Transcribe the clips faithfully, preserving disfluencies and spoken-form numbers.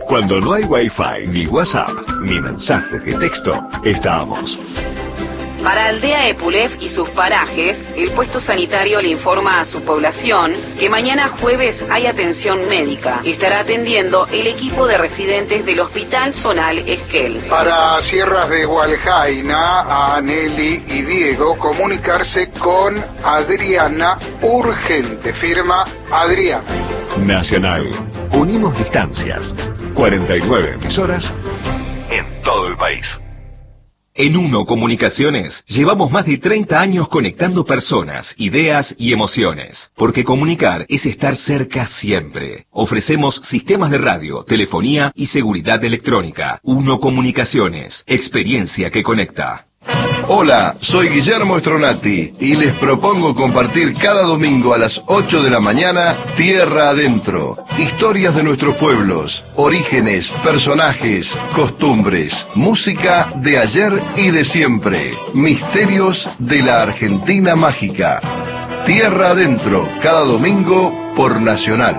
Cuando no hay Wi-Fi, ni WhatsApp, ni mensajes de texto, estamos. Para Aldea Epulef y sus parajes, el puesto sanitario le informa a su población que mañana jueves hay atención médica. Estará atendiendo el equipo de residentes del Hospital Zonal Esquel. Para Sierras de Hualjaina, a Nelly y Diego, comunicarse con Adriana urgente. Firma Adriana. Nacional. Unimos distancias. cuarenta y nueve emisoras en todo el país. En Uno Comunicaciones llevamos más de treinta años conectando personas, ideas y emociones. Porque comunicar es estar cerca siempre. Ofrecemos sistemas de radio, telefonía y seguridad electrónica. Uno Comunicaciones, experiencia que conecta. Hola, soy Guillermo Stronati y les propongo compartir cada domingo a las ocho de la mañana Tierra Adentro. Historias de nuestros pueblos, orígenes, personajes, costumbres, música de ayer y de siempre. Misterios de la Argentina mágica. Tierra Adentro, cada domingo por Nacional.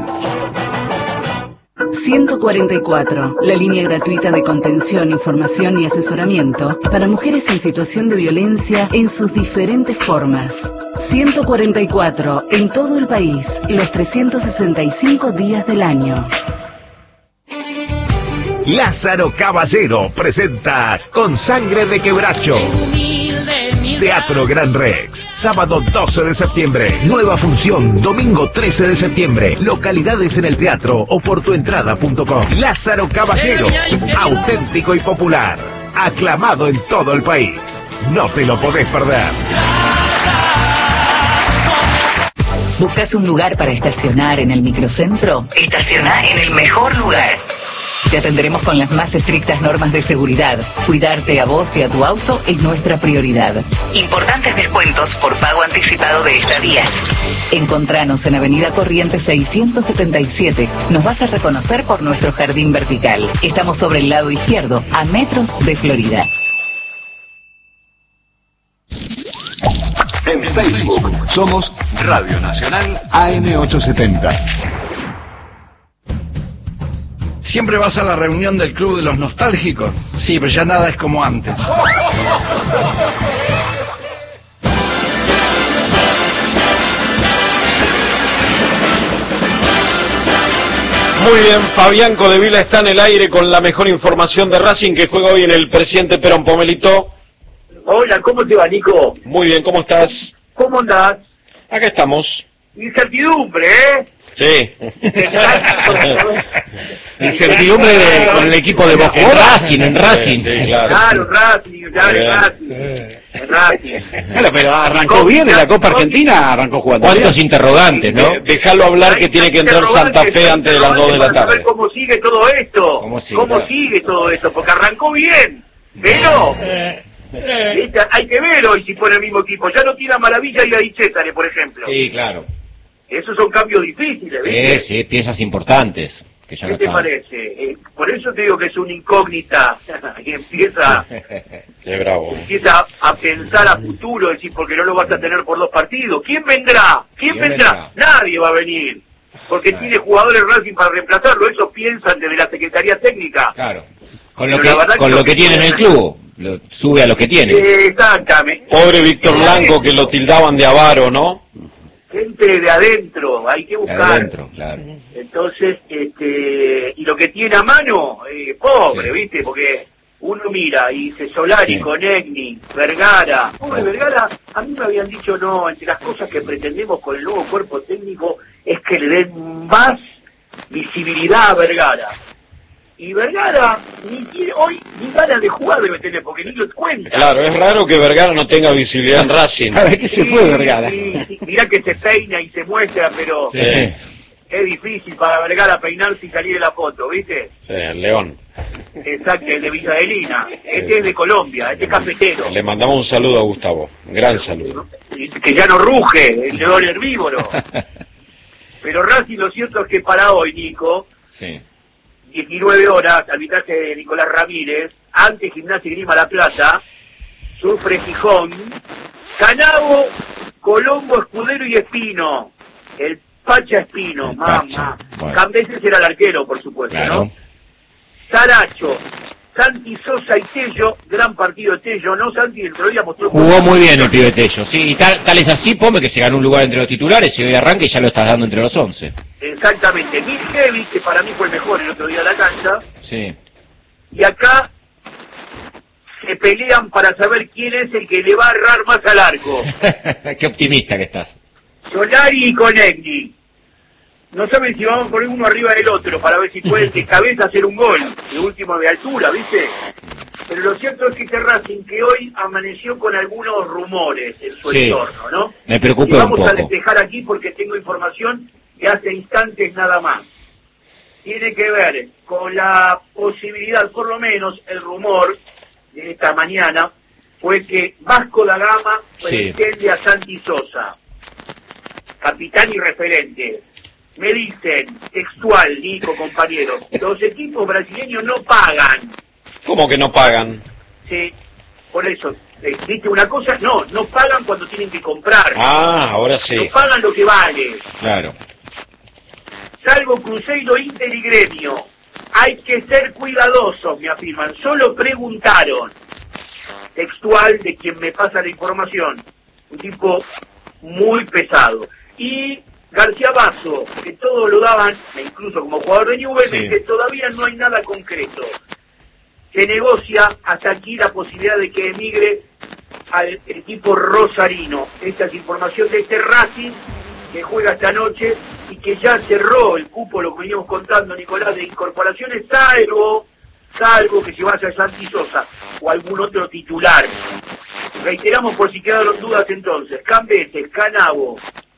ciento cuarenta y cuatro, la línea gratuita de contención, información y asesoramiento para mujeres en situación de violencia en sus diferentes formas. ciento cuarenta y cuatro, en todo el país, los trescientos sesenta y cinco días del año. Lázaro Caballero presenta Con Sangre de Quebracho. Teatro Gran Rex, sábado doce de septiembre. Nueva función, domingo trece de septiembre. Localidades en el teatro o por tuentrada punto com. Lázaro Caballero, auténtico y popular. Aclamado en todo el país. No te lo podés perder. ¿Buscas un lugar para estacionar en el microcentro? Estaciona en el mejor lugar. Te atenderemos con las más estrictas normas de seguridad. Cuidarte a vos y a tu auto es nuestra prioridad. Importantes descuentos por pago anticipado de estadías. Encontranos en Avenida Corrientes seiscientos setenta y siete. Nos vas a reconocer por nuestro jardín vertical. Estamos sobre el lado izquierdo, a metros de Florida. En Facebook somos Radio Nacional A M ochocientos setenta. ¿Siempre vas a la reunión del Club de los Nostálgicos? Sí, pero ya nada es como antes. Muy bien, Fabián Codevila está en el aire con la mejor información de Racing, que juega hoy en el Presidente Perón. Pomelito. Hola, ¿cómo te va, Nico? Muy bien, ¿cómo estás? ¿Cómo andás? Acá estamos. Incertidumbre, ¿eh? Sí. Incertidumbre de, con el equipo de Boca. En Racing, en Racing. Sí, claro. Claro, Racing, claro, en Racing. En Racing. Claro, pero arrancó bien en la Copa Argentina, arrancó jugando. ¿Cuántos bien. interrogantes, no? De, Dejalo hablar, que tiene que entrar Santa Fe antes de las dos de la tarde. A ver cómo sigue todo esto. ¿Cómo sigue, ¿Cómo claro. sigue todo esto? Porque arrancó bien, pero ¿viste? Hay que ver hoy si pone el mismo equipo. Ya no tiene a Maravilla y a Di Cesare, por ejemplo. Sí, claro. Esos son cambios difíciles, ¿viste? Sí, sí, piezas importantes. Que ya ¿Qué no te están. parece? Eh, por eso te digo que es una incógnita y empieza, Qué bravo. empieza a pensar a futuro, decir, porque no lo vas a tener por dos partidos. ¿Quién vendrá? ¿Quién, ¿Quién vendrá? Nadie va a venir, porque tiene jugadores Racing para reemplazarlo. Eso piensan desde la Secretaría Técnica. Claro. Con lo Pero que, la verdad con que lo que tiene en el club, lo, sube a lo que tiene. Eh, Exactamente. Pobre Víctor Blanco, que lo tildaban de avaro, ¿no? Gente de adentro, hay que De buscar. adentro, claro. Entonces, este, y lo que tiene a mano, eh, pobre, Sí. ¿viste? Porque uno mira y dice Solari, Sí. Conegni, Vergara. Pobre Vergara, a mí me habían dicho, no, entre las cosas que pretendemos con el nuevo cuerpo técnico es que le den más visibilidad a Vergara. Y Vergara ni tiene, hoy ni ganas de jugar debe tener, porque ni lo cuenta. Claro, es raro que Vergara no tenga visibilidad en Racing. A ver qué se Sí, fue, Vergara. sí, sí, mirá que se peina y se muestra, pero Sí, es difícil para Vergara peinarse y salir de la foto, ¿viste? sí, el León. Exacto, el de Villadelina. Este es de Colombia, este es cafetero. Le mandamos un saludo a Gustavo, un gran saludo. Que ya no ruge, el león herbívoro. Pero Racing, lo cierto es que para hoy, Nico, Sí. diecinueve horas, arbitraje de Nicolás Ramírez, ante Gimnasia y Grima La Plata, sufre Gijón, Canavo, Colombo, Escudero y Espino. El Pacha Espino, El mamá. Pacha, bueno. Cambeses era el arquero, por supuesto, Claro. ¿no? Saracho, Santi Sosa y Tello, gran partido de Tello, ¿no, Santi? El otro día mostró... Jugó muy bien el pibe Tello, sí, y tal, tal es así, Pome, que se ganó un lugar entre los titulares, y hoy arranca y ya lo estás dando entre los once. Exactamente, Miljevic, que para mí fue el mejor el otro día de la cancha. Sí. Y acá se pelean para saber quién es el que le va a errar más al arco. Qué optimista que estás. Solari y Konechny. No saben si vamos a poner uno arriba del otro para ver si pueden de cabeza hacer un gol. De último de altura, ¿viste? Pero lo cierto es que este Racing que hoy amaneció con algunos rumores en su sí. entorno, ¿no? Me preocupa y vamos un poco. a despejar aquí porque tengo información de hace instantes nada más. Tiene que ver con la posibilidad, por lo menos el rumor de esta mañana, fue que Vasco da Gama pretende sí. a Santi Sosa, capitán y referente. Me dicen, textual, Nico, compañeros, los equipos brasileños no pagan. ¿Cómo que no pagan? Sí, por eso, ¿viste una cosa? No, no pagan cuando tienen que comprar. Ah, ahora sí. No pagan lo que vale. Claro. Salvo Cruzeiro, Inter y Gremio. Hay que ser cuidadosos, me afirman. Solo preguntaron. Textual de quien me pasa la información. Un tipo muy pesado. Y García Basso, que todos lo daban, e incluso como jugador de Newell's, sí. que todavía no hay nada concreto. Se negocia hasta aquí la posibilidad de que emigre al equipo rosarino. Esta es información de este Racing que juega esta noche y que ya cerró el cupo, lo que veníamos contando, Nicolás, de incorporaciones, salvo, salvo que se vaya Santi Sosa o algún otro titular. Reiteramos por si quedaron dudas entonces, Cambeses, Canavo,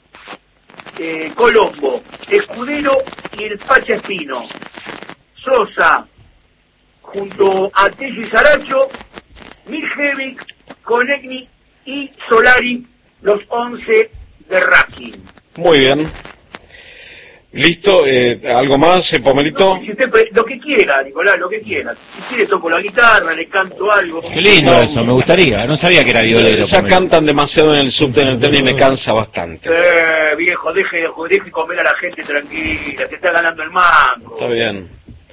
eh, Colombo, Escudero y el Pacha Espino. Sosa, junto a Tello y Saracho, Miljevic, Konechny y Solari, los once de Racing. Muy bien. ¿Listo? Eh, ¿Algo más, eh, Pomelito? Si usted, lo que quiera, Nicolás, lo que quiera. Si quiere toco la guitarra, le canto algo. Qué lindo no, eso, me gustaría. No sabía que era violero. Ya cantan demasiado en el subte, en el tren y me cansa bastante. Eh, viejo, deje, deje comer a la gente tranquila, se está ganando el mango. Está bien.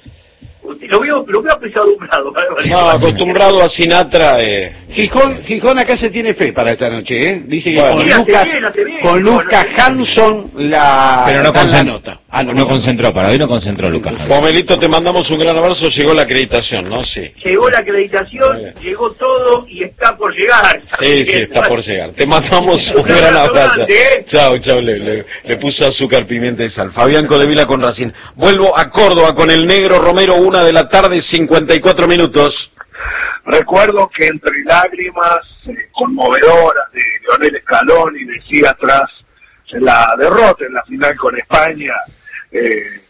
Lo veo, lo veo apesadumbrado. No, acostumbrado a Sinatra. Eh. Gijón, Gijón acá se tiene fe para esta noche, ¿eh? Dice que bueno, con bien, Lucas, bien, bien, con Lucas bien. Hanson la, pero no la concent... nota. Ah, no, no concentró, para hoy no concentró Lucas. Pomelito, te mandamos un gran abrazo, llegó la acreditación, ¿no? Sí. Llegó la acreditación, llegó todo y está por llegar. Sí, sí, está por llegar. Te mandamos un gran abrazo. ¿eh? Chao, chao, le, le, le puso azúcar, pimienta y sal. Fabián Codevila con Racing. Vuelvo a Córdoba con el Negro Romero, una de la tarde, cincuenta y cuatro minutos. Recuerdo que entre lágrimas eh, conmovedoras de Lionel Scaloni decía tras la derrota en la final con España, eh,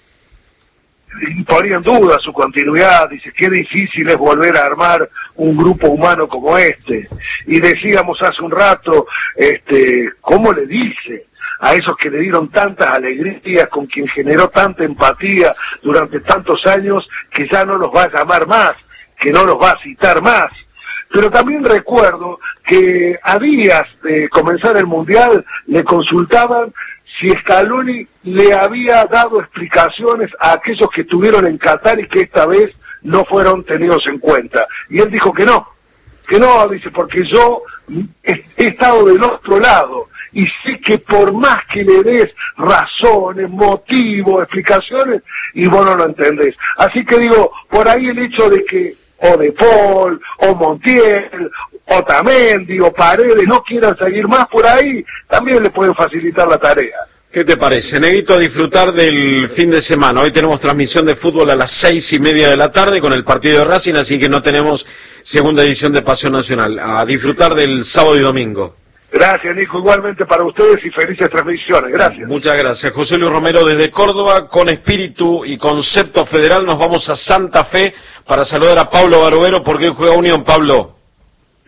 ponía en duda su continuidad, dice qué difícil es volver a armar un grupo humano como este, y decíamos hace un rato, este, ¿cómo le dice a esos que le dieron tantas alegrías, con quien generó tanta empatía durante tantos años, que ya no los va a llamar más, que no los va a citar más? Pero también recuerdo que a días de comenzar el Mundial le consultaban si Scaloni le había dado explicaciones a aquellos que estuvieron en Qatar y que esta vez no fueron tenidos en cuenta. Y él dijo que no, que no, dice, porque yo he, he estado del otro lado y sé que por más que le des razones, motivos, explicaciones, y vos no lo entendés. Así que digo, por ahí el hecho de que o De Paul, o Montiel, o Tamendi, o Paredes no quieran seguir más por ahí, también le pueden facilitar la tarea. ¿Qué te parece, Neguito? A disfrutar del fin de semana. Hoy tenemos transmisión de fútbol a las seis y media de la tarde con el partido de Racing, así que no tenemos segunda edición de Pasión Nacional. A disfrutar del sábado y domingo. Gracias, Nico, igualmente para ustedes y felices transmisiones. Gracias. Muchas gracias. José Luis Romero desde Córdoba, con espíritu y concepto federal, nos vamos a Santa Fe para saludar a Pablo Barovero, porque hoy juega Unión. Pablo.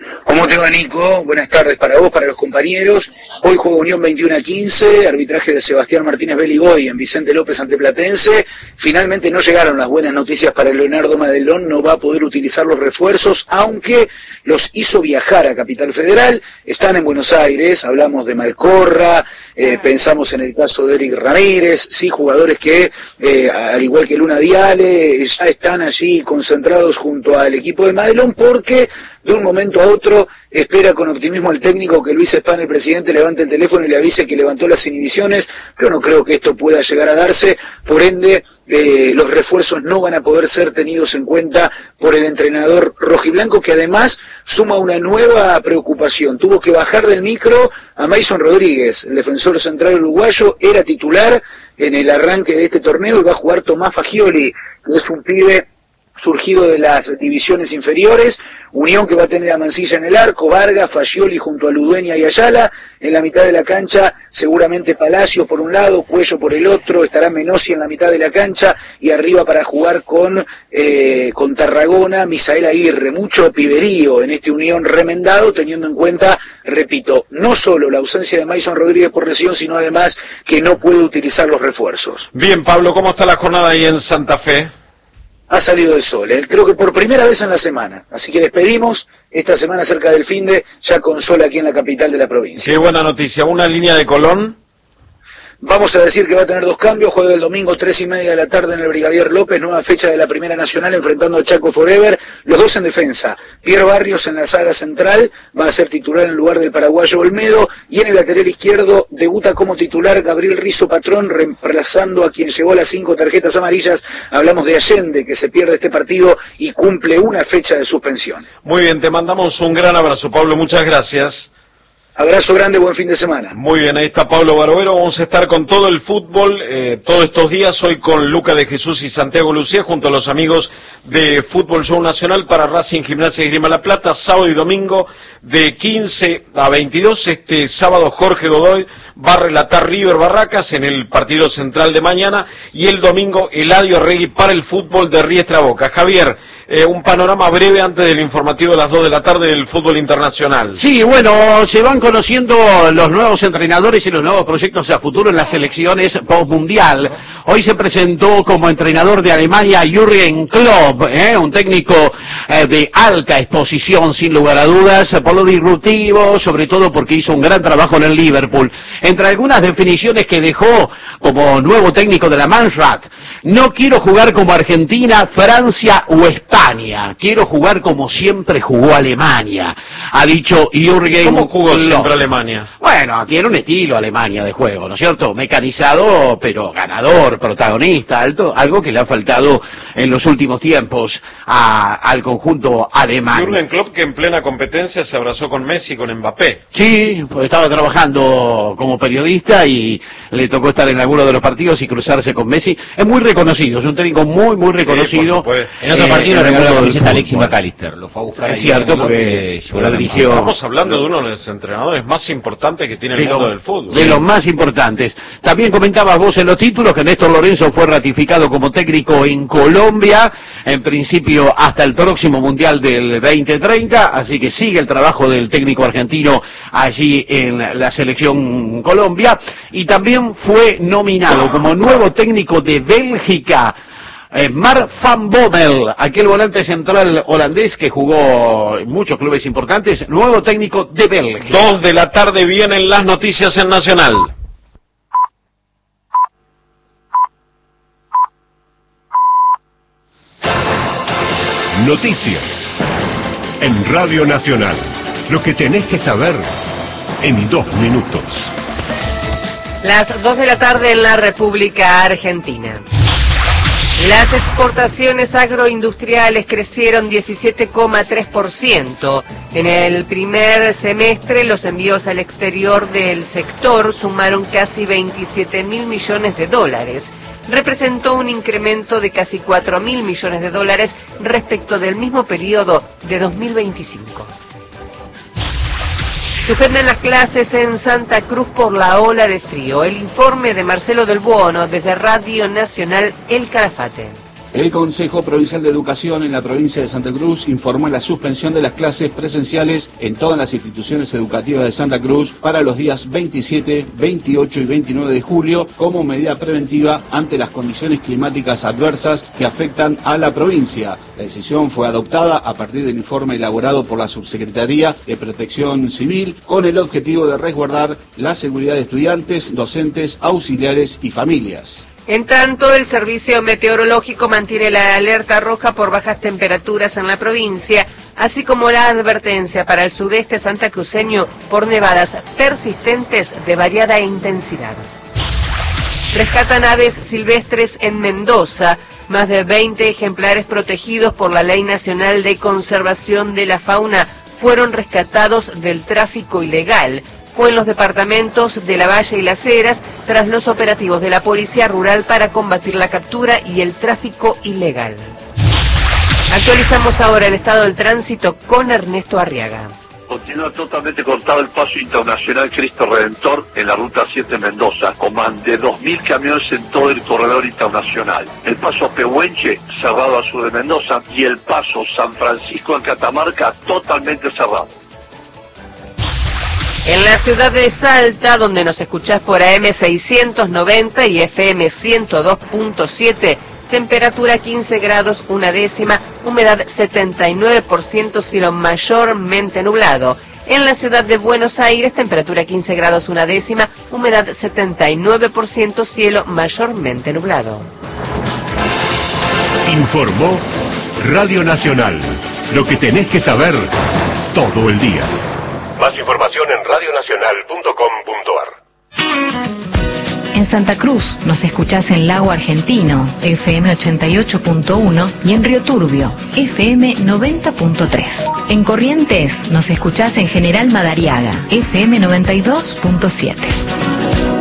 ¿Cómo te va, Nico? Buenas tardes para vos, para los compañeros. Hoy juega Unión veintiuno a quince, arbitraje de Sebastián Martínez Beligoy en Vicente López ante Platense. Finalmente no llegaron las buenas noticias para Leonardo Madelón, no va a poder utilizar los refuerzos, aunque los hizo viajar a Capital Federal. Están en Buenos Aires, hablamos de Malcorra, eh, pensamos en el caso de Eric Ramírez, sí, jugadores que, eh, al igual que Luna Diale, ya están allí concentrados junto al equipo de Madelón, porque de un momento a otro espera con optimismo al técnico que Luis Espán, el presidente, levante el teléfono y le avise que levantó las inhibiciones. Yo no creo que esto pueda llegar a darse, por ende eh, los refuerzos no van a poder ser tenidos en cuenta por el entrenador rojiblanco, que además suma una nueva preocupación. Tuvo que bajar del micro a Mason Rodríguez, el defensor central uruguayo, era titular en el arranque de este torneo y va a jugar Tomás Fagioli, que es un pibe surgido de las divisiones inferiores. Unión que va a tener a Mancilla en el arco, Vargas, Fagioli junto a Ludueña y Ayala. En la mitad de la cancha seguramente Palacios por un lado, Cuello por el otro, estará Menossi en la mitad de la cancha y arriba para jugar con eh, con Tarragona, Misael Aguirre. Mucho piberío en este Unión remendado, teniendo en cuenta, repito, no solo la ausencia de Mason Rodríguez por lesión, sino además que no puede utilizar los refuerzos. Bien, Pablo, ¿cómo está la jornada ahí en Santa Fe? Ha salido el sol, ¿eh? Creo que por primera vez en la semana. Así que despedimos esta semana cerca del finde, ya con sol aquí en la capital de la provincia. Qué buena noticia. ¿Una línea de Colón? Vamos a decir que va a tener dos cambios. Juega el domingo tres y media de la tarde en el Brigadier López, nueva fecha de la Primera Nacional enfrentando a Chaco Forever. Los dos en defensa. Pierre Barrios en la saga central va a ser titular en lugar del paraguayo Olmedo, y en el lateral izquierdo debuta como titular Gabriel Rizo Patrón, reemplazando a quien llevó las cinco tarjetas amarillas. Hablamos de Allende, que se pierde este partido y cumple una fecha de suspensión. Muy bien, te mandamos un gran abrazo, Pablo, muchas gracias. Abrazo grande, buen fin de semana. Muy bien, ahí está Pablo Barbero. Vamos a estar con todo el fútbol eh, todos estos días. Hoy con Luca de Jesús y Santiago Lucía, junto a los amigos de Fútbol Show Nacional para Racing, Gimnasia y Esgrima La Plata. Sábado y domingo de quince a veintidós. Este sábado Jorge Godoy va a relatar River Barracas en el partido central de mañana. Y el domingo Eladio Regui para el fútbol de Riestra Boca. Javier, eh, un panorama breve antes del informativo de las dos de la tarde del fútbol internacional. Sí, bueno, se van conociendo los nuevos entrenadores y los nuevos proyectos a futuro en las elecciones postmundial. Hoy se presentó como entrenador de Alemania Jürgen Klopp, ¿eh? un técnico eh, de alta exposición, sin lugar a dudas, por lo disruptivo, sobre todo porque hizo un gran trabajo en el Liverpool. Entre algunas definiciones que dejó como nuevo técnico de la Mannschaft: no quiero jugar como Argentina, Francia o España, quiero jugar como siempre jugó Alemania, ha dicho Jürgen ¿Cómo jugó Klopp. siempre Alemania? Bueno, tiene un estilo Alemania de juego, ¿no es cierto? Mecanizado, pero ganador, protagonista, alto, algo que le ha faltado en los últimos tiempos a, al conjunto alemán. Jürgen Klopp, que en plena competencia se abrazó con Messi y con Mbappé. Sí, pues estaba trabajando como periodista y le tocó estar en alguno de los partidos y cruzarse con Messi. Es muy reconocido, es un técnico muy, muy reconocido. Sí, en otro partido eh, le regaló la camiseta a Alexis McAllister, lo fue a buscar. Es cierto, porque lo dirigió. Estamos hablando de uno de los entrenadores más importantes que tiene el mundo del fútbol. De los más importantes. También comentabas vos en los títulos que Néstor Lorenzo fue ratificado como técnico en Colombia, en principio hasta el próximo Mundial del veinte treinta, así que sigue el trabajo del técnico argentino allí en la selección Colombia, y también fue nominado como nuevo técnico de Bélgica Eh, Mark van Bommel, aquel volante central holandés que jugó en muchos clubes importantes, nuevo técnico de Bélgica. Dos de la tarde vienen las noticias en Nacional. Noticias en Radio Nacional. Lo que tenés que saber en dos minutos. Las dos de la tarde en la República Argentina. Las exportaciones agroindustriales crecieron diecisiete coma tres por ciento. En el primer semestre, los envíos al exterior del sector sumaron casi veintisiete mil millones de dólares. Representó un incremento de casi cuatro mil millones de dólares respecto del mismo periodo de dos mil veinticinco. Suspenden las clases en Santa Cruz por la ola de frío. El informe de Marcelo del Buono desde Radio Nacional El Calafate. El Consejo Provincial de Educación en la provincia de Santa Cruz informó la suspensión de las clases presenciales en todas las instituciones educativas de Santa Cruz para los días veintisiete, veintiocho y veintinueve de julio como medida preventiva ante las condiciones climáticas adversas que afectan a la provincia. La decisión fue adoptada a partir del informe elaborado por la Subsecretaría de Protección Civil con el objetivo de resguardar la seguridad de estudiantes, docentes, auxiliares y familias. En tanto, el Servicio Meteorológico mantiene la alerta roja por bajas temperaturas en la provincia, así como la advertencia para el sudeste santacruceño por nevadas persistentes de variada intensidad. Rescatan aves silvestres en Mendoza. Más de veinte ejemplares protegidos por la Ley Nacional de Conservación de la Fauna fueron rescatados del tráfico ilegal. Fue en los departamentos de La Valle y Las Heras tras los operativos de la Policía Rural para combatir la captura y el tráfico ilegal. Actualizamos ahora el estado del tránsito con Ernesto Arriaga. Continúa totalmente cortado el paso internacional Cristo Redentor en la ruta siete Mendoza, con más de dos mil camiones en todo el corredor internacional. El paso Pehuenche cerrado al sur de Mendoza y el paso San Francisco en Catamarca totalmente cerrado. En la ciudad de Salta, donde nos escuchás por A M seiscientos noventa y F M ciento dos punto siete, temperatura quince grados una décima, humedad setenta y nueve por ciento, cielo mayormente nublado. En la ciudad de Buenos Aires, temperatura quince grados una décima, humedad setenta y nueve por ciento, cielo mayormente nublado. Informó Radio Nacional. Lo que tenés que saber todo el día. Más información en radio nacional punto com punto ar. En Santa Cruz nos escuchás en Lago Argentino, F M ochenta y ocho punto uno, y en Río Turbio, F M noventa punto tres. En Corrientes nos escuchás en General Madariaga, F M noventa y dos punto siete.